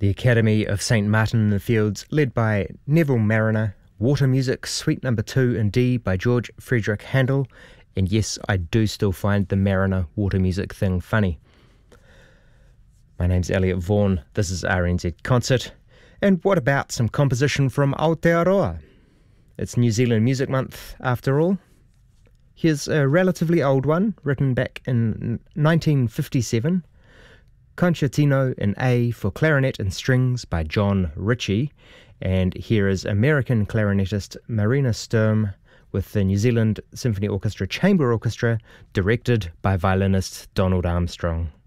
The Academy of St Martin in the Fields, led by Neville Marriner, Water Music, Suite No. 2 in D by George Frederick Handel, and yes, I do still find the Marriner water music thing funny. My name's Elliot Vaughan, this is RNZ Concert, and what about some composition from Aotearoa? It's New Zealand Music Month after all. Here's a relatively old one, written back in 1957, Concertino in A for Clarinet and Strings by John Ritchie, and here is American clarinetist Marina Sturm with the New Zealand Symphony Orchestra Chamber Orchestra, directed by violinist Donald Armstrong.